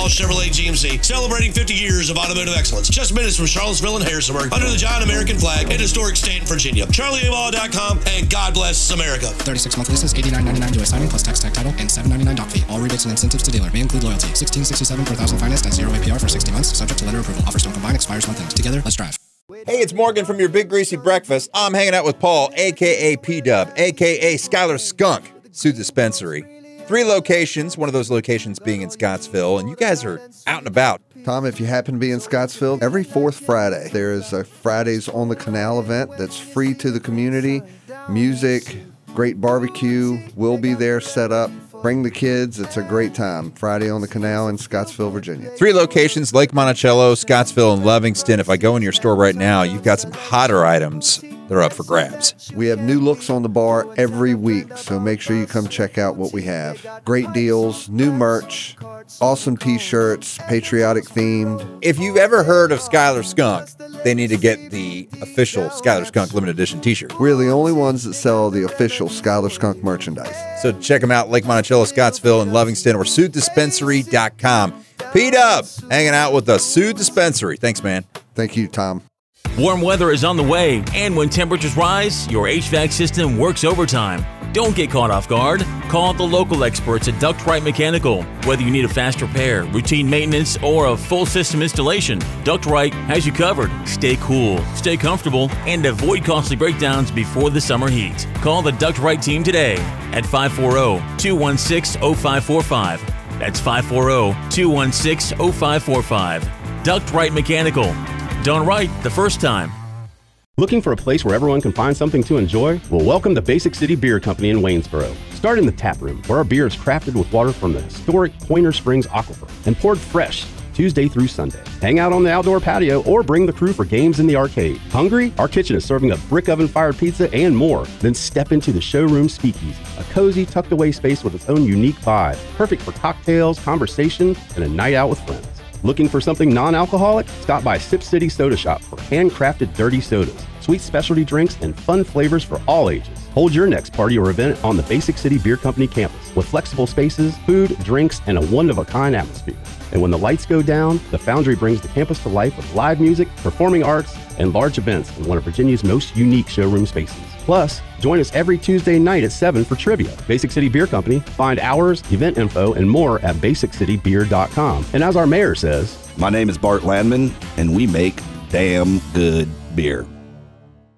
Chevrolet GMC, celebrating 50 years of automotive excellence. Just minutes from Charlottesville and Harrisonburg, under the giant American flag in historic Stanton, Virginia. CharlieAlaw.com, and God bless America. 36-month leases, $89.99 to assigning plus tax tag title, and $7.99 doc fee. All rebates and incentives to dealer may include loyalty. $16.67 per thousand financed at 0 APR for 60 months, subject to lender approval. Offers don't combine, expires month ends. Together, let's drive. Hey, it's Morgan from your Big Greasy Breakfast. I'm hanging out with Paul, a.k.a. P-Dub, a.k.a. Skylar Skunk, Suit Dispensary. 3 locations, one of those locations being in Scottsville, and you guys are out and about. Tom, if you happen to be in Scottsville, every 4th Friday, there is a Fridays on the Canal event that's free to the community. Music, great barbecue, we'll be there set up. Bring the kids. It's a great time. Friday on the Canal in Scottsville, Virginia. 3 locations, Lake Monticello, Scottsville, and Livingston. If I go in your store right now, you've got some hotter items that are up for grabs. We have new looks on the bar every week, so make sure you come check out what we have. Great deals, new merch, awesome t-shirts, patriotic themed. If you've ever heard of Skylar Skunk, they need to get the official Skylar Skunk limited edition t-shirt. We're the only ones that sell the official Skylar Skunk merchandise. So check them out, Lake Monticello, Scottsville, and Livingston, or SuitDispensary.com. P-Dub, hanging out with the Suit Dispensary. Thanks, man. Thank you, Tom. Warm weather is on the way, and when temperatures rise, your HVAC system works overtime. Don't get caught off guard. Call the local experts at Duct Right Mechanical. Whether you need a fast repair, routine maintenance, or a full system installation, Duct Right has you covered. Stay cool, stay comfortable, and avoid costly breakdowns before the summer heat. Call the Duct Right team today at 540-216-0545. That's 540-216-0545. Duct Right Mechanical. Done right the first time. Looking for a place where everyone can find something to enjoy? Well, welcome to Basic City Beer Company in Waynesboro. Start in the tap room, where our beer is crafted with water from the historic Pointer Springs Aquifer and poured fresh Tuesday through Sunday. Hang out on the outdoor patio or bring the crew for games in the arcade. Hungry? Our kitchen is serving up brick oven-fired pizza and more. Then step into the showroom speakeasy, a cozy, tucked-away space with its own unique vibe, perfect for cocktails, conversation, and a night out with friends. Looking for something non-alcoholic? Stop by Sip City Soda Shop for handcrafted dirty sodas, sweet specialty drinks, and fun flavors for all ages. Hold your next party or event on the Basic City Beer Company campus with flexible spaces, food, drinks, and a one-of-a-kind atmosphere. And when the lights go down, the Foundry brings the campus to life with live music, performing arts, and large events in one of Virginia's most unique showroom spaces. Plus, join us every Tuesday night at 7 for trivia. Basic City Beer Company. Find hours, event info, and more at basiccitybeer.com. And as our mayor says, my name is Bart Landman, and we make damn good beer.